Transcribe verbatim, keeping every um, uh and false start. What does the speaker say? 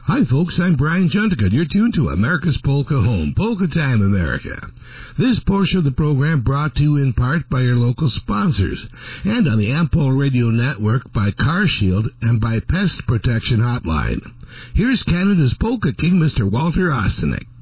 Hi folks, I'm Brian Juntica. You're tuned to America's Polka Home, Polka Time America. This portion of the program brought to you in part by your local sponsors, and on the Ampol Radio Network by CarShield and by Pest Protection Hotline. Here's Canada's Polka King, Mister Walter Ostanek.